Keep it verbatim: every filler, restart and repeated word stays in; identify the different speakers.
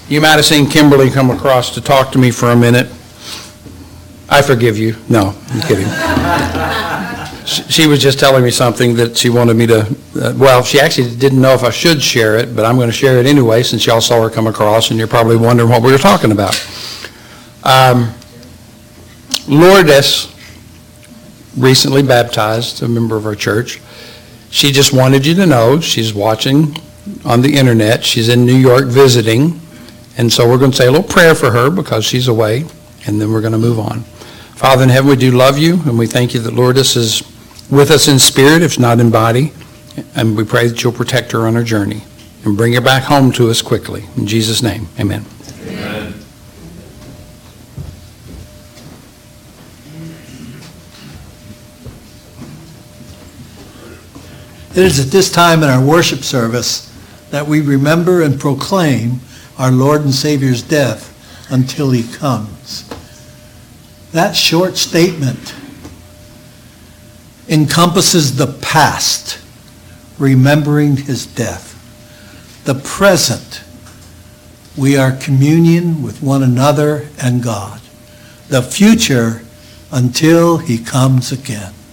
Speaker 1: You might have seen Kimberly come across to talk to me for a minute. I forgive you. No, I'm kidding. she, she was just telling me something that she wanted me to, uh, well, she actually didn't know if I should share it, but I'm going to share it anyway since y'all saw her come across, and you're probably wondering what we were talking about. Um, Lourdes recently baptized a member of our church. She just wanted you to know she's watching on the internet. She's in New York visiting, and so we're going to say a little prayer for her because she's away, and then we're going to move on. Father in heaven, we do love you, and we thank you that Lourdes is with us in spirit, if not in body, and we pray that you'll protect her on her journey and bring her back home to us quickly. In Jesus' name, amen.
Speaker 2: Amen.
Speaker 3: It is at this time in our worship service that we remember and proclaim our Lord and Savior's death until he comes. That short statement encompasses the past, remembering his death. The present, we are communion with one another and God. The future, until he comes again.